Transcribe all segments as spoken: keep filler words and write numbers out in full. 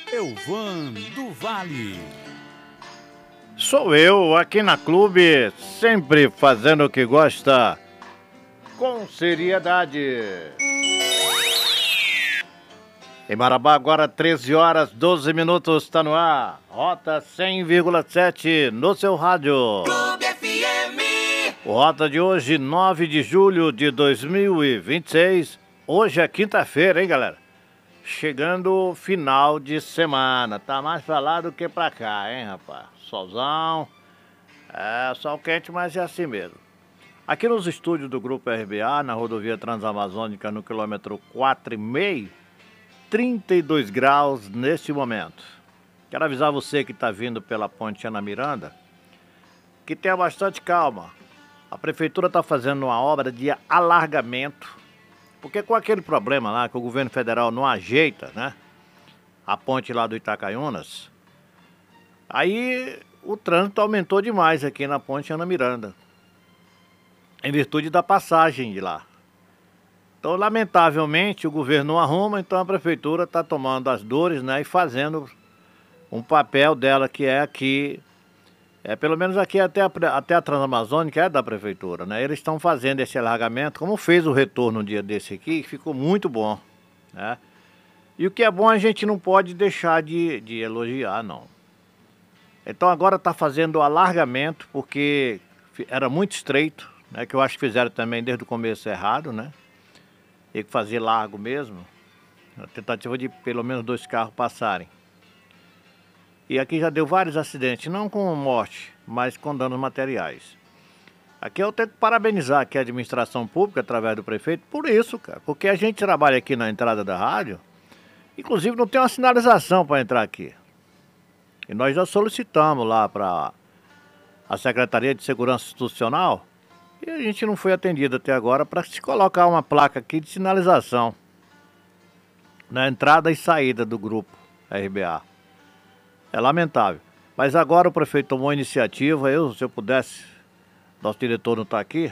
Elvan do Vale. Sou eu, aqui na Clube, sempre fazendo o que gosta, com seriedade. Em Marabá, agora treze horas, doze minutos, está no ar. Rota cem vírgula sete no seu rádio. Clube F M. O Rota de hoje, nove de julho de dois mil e vinte e seis. Hoje é quinta-feira, hein, galera? Chegando final de semana. Tá mais pra lá do que pra cá, hein, rapaz? Solzão. É, sol quente, mas é assim mesmo. Aqui nos estúdios do Grupo R B A, na rodovia Transamazônica, no quilômetro quatro e meio, trinta e dois graus neste momento. Quero avisar você que está vindo pela Ponte Ana Miranda que tenha bastante calma. A prefeitura está fazendo uma obra de alargamento, porque com aquele problema lá que o governo federal não ajeita, né? A ponte lá do Itacaiunas, aí o trânsito aumentou demais aqui na Ponte Ana Miranda, em virtude da passagem de lá. Então, lamentavelmente, o governo não arruma, então a prefeitura está tomando as dores, né, e fazendo um papel dela, que é aqui, é, pelo menos aqui até a, até a Transamazônica é da prefeitura, né? Eles estão fazendo esse alargamento, como fez o retorno um dia desse aqui, que ficou muito bom, né? E o que é bom a gente não pode deixar de, de elogiar, não. Então agora está fazendo o alargamento, porque era muito estreito, né? Que eu acho que fizeram também desde o começo errado, né? Tem que fazer largo mesmo, a tentativa de pelo menos dois carros passarem. E aqui já deu vários acidentes, não com morte, mas com danos materiais. Aqui eu tenho que parabenizar aqui a administração pública, através do prefeito, por isso, cara. Porque a gente trabalha aqui na entrada da rádio, inclusive não tem uma sinalização para entrar aqui. E nós já solicitamos lá para a Secretaria de Segurança Institucional, e a gente não foi atendido até agora para se colocar uma placa aqui de sinalização na entrada e saída do grupo R B A. É lamentável. Mas agora o prefeito tomou a iniciativa. Eu, se eu pudesse, nosso diretor não está aqui,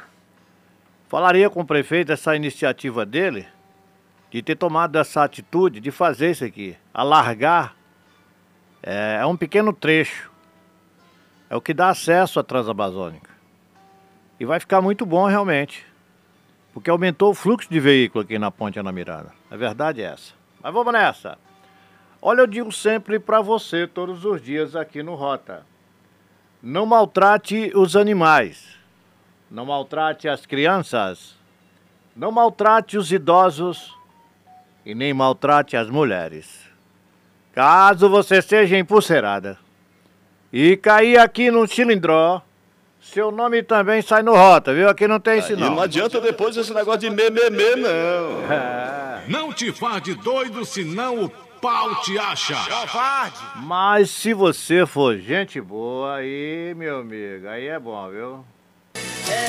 falaria com o prefeito essa iniciativa dele, de ter tomado essa atitude de fazer isso aqui, alargar. É, é um pequeno trecho, é o que dá acesso à Transamazônica. E vai ficar muito bom realmente, porque aumentou o fluxo de veículo aqui na Ponte Ana Miranda. A verdade é essa. Mas vamos nessa. Olha, eu digo sempre para você, todos os dias aqui no Rota: não maltrate os animais, não maltrate as crianças, não maltrate os idosos e nem maltrate as mulheres. Caso você seja empulseirada e cair aqui no cilindró, seu nome também sai no Rota, viu? Aqui não tem isso não. E não adianta depois esse negócio de mememê, não. É. Não te faz de doido, senão o pau te acha. Mas se você for gente boa, aí, meu amigo, aí é bom, viu?